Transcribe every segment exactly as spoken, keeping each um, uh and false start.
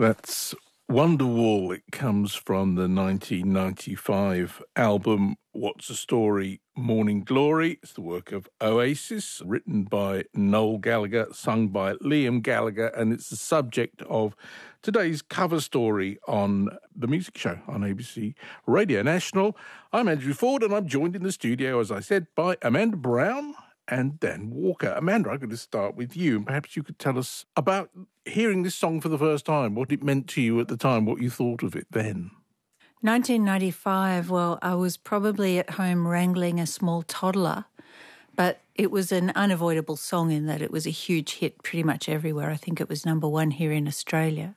That's Wonderwall. It comes from the nineteen ninety-five album What's the Story? Morning Glory. It's the work of Oasis, written by Noel Gallagher, sung by Liam Gallagher, and it's the subject of today's cover story on The Music Show on A B C Radio National. I'm Andrew Ford, and I'm joined in the studio, as I said, by Amanda Brown and Dan Walker. Amanda, I'm going to start with you, and perhaps you could tell us about hearing this song for the first time, what it meant to you at the time, what you thought of it then. nineteen ninety-five, well, I was probably at home wrangling a small toddler, but it was an unavoidable song in that it was a huge hit pretty much everywhere. I think it was number one here in Australia.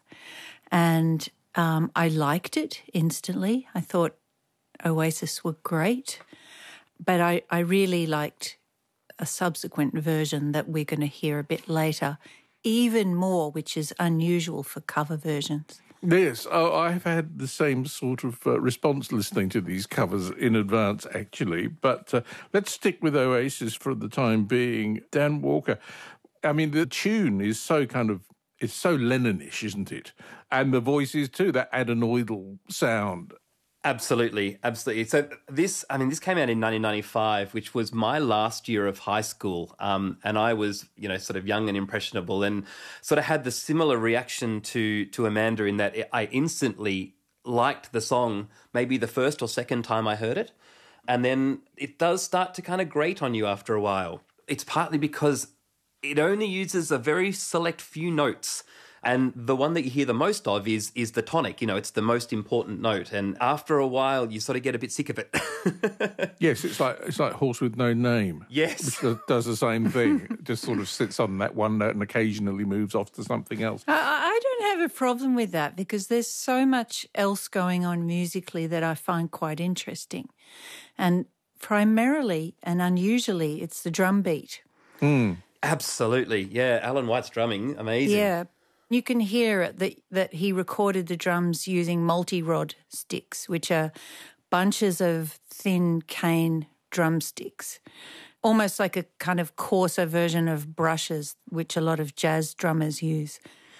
And um, I liked it instantly. I thought Oasis were great, but I, I really liked a subsequent version that we're going to hear a bit later, even more, which is unusual for cover versions. Yes, oh, I've had the same sort of uh, response listening to these covers in advance, actually. But uh, let's stick with Oasis for the time being. Dan Walker, I mean, the tune is so kind of, it's so Lennon-ish, isn't it? And the voices too, that adenoidal sound. Absolutely, absolutely. So this, I mean, this came out in nineteen ninety-five, which was my last year of high school, um, and I was, you know, sort of young and impressionable, and sort of had the similar reaction to to Amanda in that I instantly liked the song, maybe the first or second time I heard it, and then it does start to kind of grate on you after a while. It's partly because it only uses a very select few notes. And the one that you hear the most of is is the tonic. You know, it's the most important note. And after a while, you sort of get a bit sick of it. Yes, it's like it's like Horse with No Name. Yes. Which does the same thing. It just sort of sits on that one note and occasionally moves off to something else. I, I don't have a problem with that because there's so much else going on musically that I find quite interesting. And primarily and unusually, it's the drum beat. Mm. Absolutely. Yeah, Alan White's drumming, amazing. Yeah. You can hear it that, that he recorded the drums using multi-rod sticks, which are bunches of thin cane drumsticks, almost like a kind of coarser version of brushes, which a lot of jazz drummers use.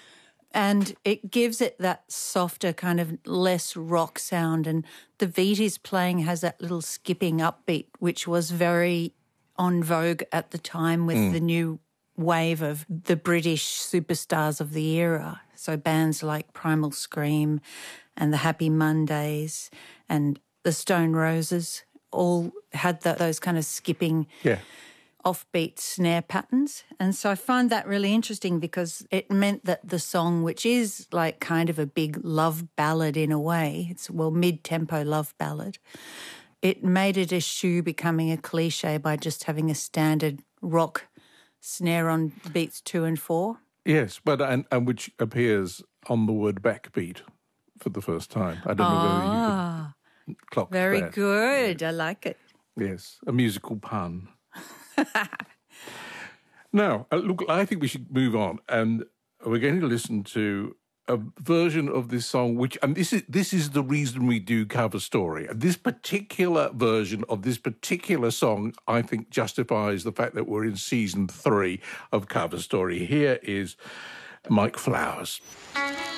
And it gives it that softer kind of less rock sound. And the beat he's playing has that little skipping upbeat, which was very on vogue at the time with mm. the new wave of the British superstars of the era. So bands like Primal Scream and the Happy Mondays and the Stone Roses all had the, those kind of skipping yeah. offbeat snare patterns. And so I find that really interesting because it meant that the song, which is like kind of a big love ballad in a way, it's, well, mid-tempo love ballad, it made it eschew becoming a cliche by just having a standard rock snare on beats two and four. Yes, but and, and which appears on the word backbeat for the first time. I don't ah, know whether you could clock very that. good. I like it. Yes, a musical pun. Now, uh, look, I think we should move on, and we're going to listen to a version of this song, which, and this is this is the reason we do Cover Story. This particular version of this particular song, I think, justifies the fact that we're in season three of Cover Story. Here is Mike Flowers.